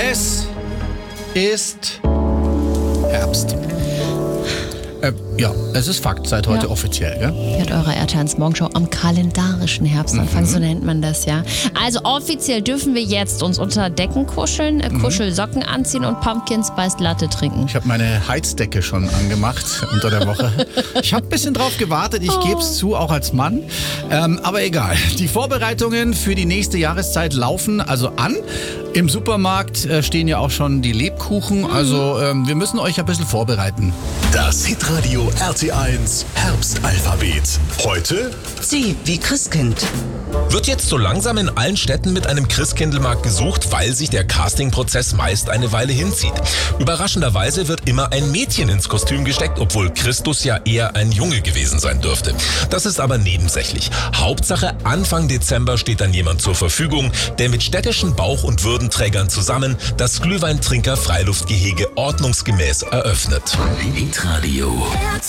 Es ist Herbst. Ja, es ist Fakt, seit heute offiziell, gell? Ihr hört eure RTL 1 Morgenshow am kalendarischen Herbstanfang, so nennt man das, ja. Also offiziell dürfen wir jetzt uns unter Decken kuscheln, Kuschelsocken anziehen und Pumpkin Spice Latte trinken. Ich habe meine Heizdecke schon angemacht unter der Woche. Ich habe ein bisschen drauf gewartet, ich gebe es zu, auch als Mann. Aber egal. Die Vorbereitungen für die nächste Jahreszeit laufen also an. Im Supermarkt stehen ja auch schon die Lebkuchen. Also wir müssen euch ein bisschen vorbereiten. Das Hitradio RT1 Herbstalphabet. Heute C wie Christkind. Wird jetzt so langsam in allen Städten mit einem Christkindlmarkt gesucht, weil sich der Castingprozess meist eine Weile hinzieht. Überraschenderweise wird immer ein Mädchen ins Kostüm gesteckt, obwohl Christus ja eher ein Junge gewesen sein dürfte. Das ist aber nebensächlich. Hauptsache, Anfang Dezember steht dann jemand zur Verfügung, der mit städtischen Bauch- und Würdenträgern zusammen das Glühweintrinker-Freiluftgehege ordnungsgemäß eröffnet. Hitradio.